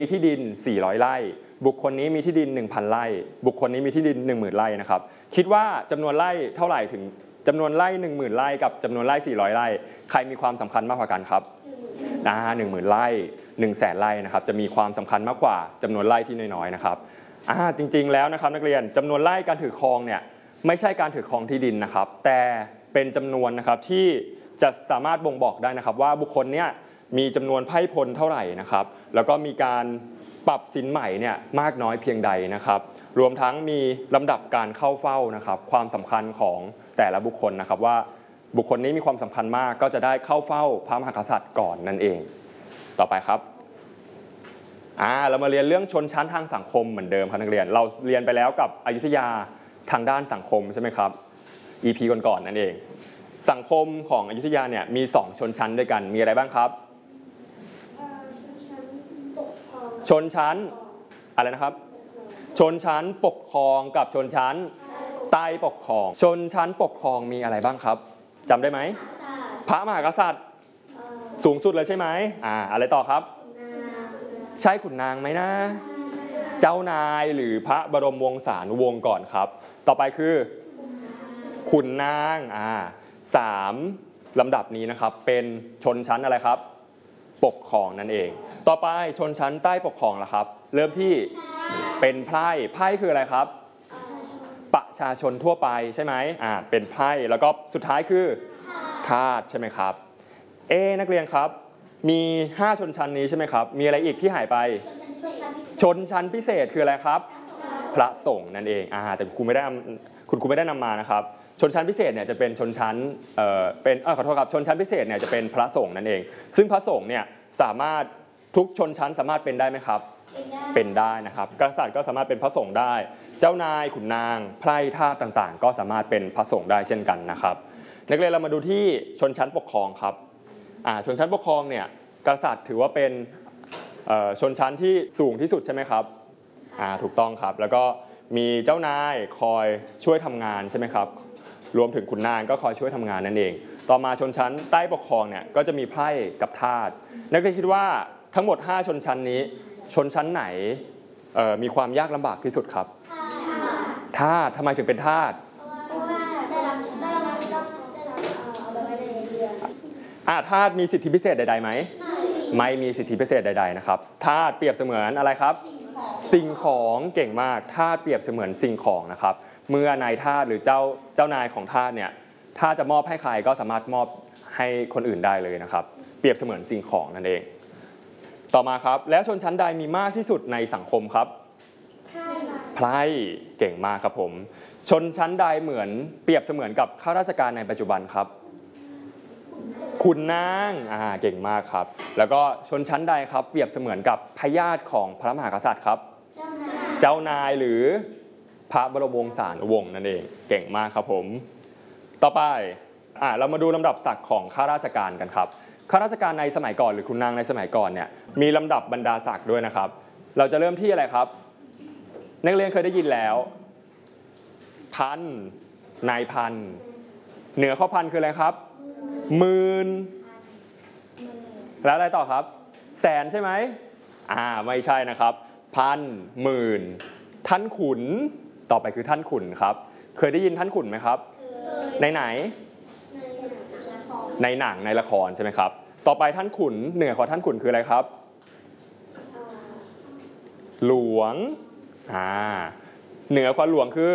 มีที่ดิน400ไร่บุคคลนี้มีที่ดิน 1,000 ไร่บุคคลนี้มีที่ดิน 10,000 ไร่นะครับคิดว่าจำนวนไร่เท่าไหร่ถึงจำนวนไร่ 10,000 ไร่กับจำนวนไร่400ไร่ใครมีความสำคัญมากกว่ากันครับ10,000 ไร่ 100,000 ไร่นะครับจะมีความสำคัญมากกว่าจำนวนไร่ที่น้อยๆนะครับจริงๆแล้วนะครับนักเรียนจำนวนไร่การถือครองเนี่ยไม่ใช่การถือครองที่ดินนะครับแต่เป็นจำนวนนะครับที่จะสามารถบ่งบอกได้นะครับว่าบุคคลเนี่ยมีจำนวนไพร่พลเท่าไหร่นะครับแล้วก็มีการปรับสินใหม่เนี่ยมากน้อยเพียงใดนะครับรวมทั้งมีลำดับการเข้าเฝ้านะครับความสำคัญของแต่ละบุคคลนะครับว่าบุคคลนี้มีความสำคัญมากก็จะได้เข้าเฝ้าพระมหากษัตริย์ก่อนนั่นเองต่อไปครับเรามาเรียนเรื่องชนชั้นทางสังคมเหมือนเดิมครับนักเรียนเราเรียนไปแล้วกับอยุธยาทางด้านสังคมใช่ไหมครับ EP ก่อนๆนั่นเองสังคมของอยุธยาเนี่ยมี2ชนชั้นด้วยกันมีอะไรบ้างครับชนชั้นอะไรนะครับชนชั้นปกครองกับชนชั้นใต้ปกครองชนชั้นปกครองมีอะไรบ้างครับจำได้ไหมพระมหากษัตริย์สูงสุดเลยใช่ไหมอะไรต่อครับใช่ขุนนางไหมนะเจ้านายหรือพระบรมวงศานุวงศ์ก่อนครับต่อไปคือขุนนาง3ลำดับนี้นะครับเป็นชนชั้นอะไรครับปกครองนั่นเองต่อไปชนชั้นใต้ปกครองล่ะครับเริ่มที่เป็นไพร่คืออะไรครับประชาชนทั่วไปใช่ไหมเป็นไพร่แล้วก็สุดท้ายคือทาสใช่ไหมครับนักเรียนครับมี5ชนชั้นนี้ใช่ไหมครับมีอะไรอีกที่หายไปชนชั้นพิเศษคืออะไรครับพระสงฆ์นั่นเองแต่คุณครูไม่ได้นำมานะครับชนชั้นพิเศษเนี่ยจะเป็นชนชั้นขอโทษครับชนชั้นพิเศษเนี่ยจะเป็นพระสงฆ์นั่นเองซึ่งพระสงฆ์เนี่ยสามารถทุกชนชั้นสามารถเป็นได้ไหมครับเป็นได้นะครับกษัตริย์ก็สามารถเป็นพระสงฆ์ได้เจ้านายขุนนางไพร่ทาสต่างๆก็สามารถเป็นพระสงฆ์ได้เช่นกันนะครับนักเรียนเรามาดูที่ชนชั้นปกครองครับชนชั้นปกครองเนี่ยกษัตริย์ถือว่าเป็นชนชั้นที่สูงที่สุดใช่ไหมครับถูกต้องครับแล้วก็มีเจ้านายคอยช่วยทำงานใช่ไหมครับรวมถึงขุนนางก็คอยช่วยทำงานนั่นเองต่อมาชนชั้นใต้ปกครองเนี่ยก็จะมีไพร่กับทาสนักเรียนคิดว่าทั้งหมด5ชนชั้นนี้ชนชั้นไหนมีความยากลำบากที่สุดครับทาสทำไมถึงเป็นทาสทาสมีสิทธิพิเศษใดๆไหมไม่มีสิทธิพิเศษใดๆนะครับทาสเปรียบเสมือนอะไรครับสิ่งของเก่งมากทาสเปรียบเสมือนสิ่งของนะครับเมื่อนายทาสหรือเจ้านายของทาสเนี่ยถ้าจะมอบให้ใครก็สามารถมอบให้คนอื่นได้เลยนะครับเปรียบเสมือนสิ่งของนั่นเองต่อมาครับแล้วชนชั้นใดมีมากที่สุดในสังคมครับไพร่เก่งมากครับผมชนชั้นใดเหมือนเปรียบเสมือนกับข้าราชการในปัจจุบันครับขุนนางเก่งมากครับแล้วก็ชนชั้นใดครับเปรียบเสมือนกับพญาติของพระมหากษัตริย์ครับเจ้านายหรือพระบรมวงศานุวงศ์นั่นเองเก่งมากครับผมต่อไปเรามาดูลำดับศักดิ์ของข้าราชการกันครับข้าราชการในสมัยก่อนหรือขุนนางในสมัยก่อนเนี่ยมีลำดับบรรดาศักดิ์ด้วยนะครับเราจะเริ่มที่อะไรครับนักเรียนเคยได้ยินแล้วพันนายพันเหนือข้อพันคืออะไรครับหมื่นแล้วอะไรต่อครับแสนใช่ไหมไม่ใช่นะครับพันหมื่นท่านขุนต่อไปคือท่านขุนครับเคยได้ยินท่านขุนไหมครับในไหนในหนังในละครใช่ไหมครับต่อไปท่านขุนเหนือของท่านขุนคืออะไรครับหลวงเหนือกว่าหลวงคือ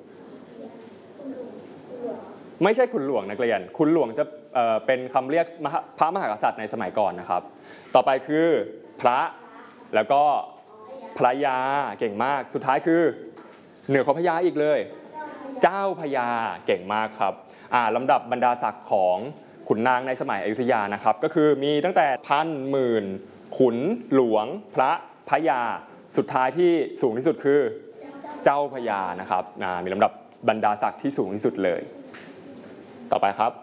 ไม่ใช่ขุนหลวงนักเรียนขุนหลวงจะเป็นคำเรียกพระมหากษัตริย์ในสมัยก่อนนะครับต่อไปคือพระแล้วก็พระยาเก่งมากสุดท้ายคือเหนือกว่าพระยาอีกเลยเจ้าพระยาเก่งมากครับลำดับบรรดาศักดิ์ของขุนนางในสมัยอยุธยานะครับก็คือมีตั้งแต่พันหมื่นขุนหลวงพระยาสุดท้ายที่สูงที่สุดคือเจ้าพระยานะครับมีลำดับบรรดาศักดิ์ที่สูงที่สุดเลยต่อไปครับ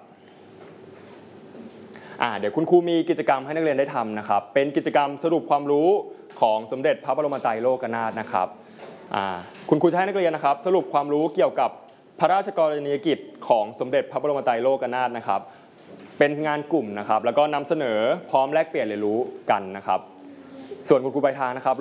เดี๋ยวคุณครูมีกิจกรรมให้นักเรียนได้ทำนะครับเป็นกิจกรรมสรุปความรู้ของสมเด็จพระบรมไตรโลกนาถนะครับคุณครูจะให้นักเรียนนะครับสรุปความรู้เกี่ยวกับพระราชกรณียกิจของสมเด็จพระบรมไตรโลกนาถนะครับเป็นงานกลุ่มนะครับแล้วก็นำเสนอพร้อมแลกเปลี่ยนเรียนรู้กันนะครับส่วนคุณครูปลายทางนะครับ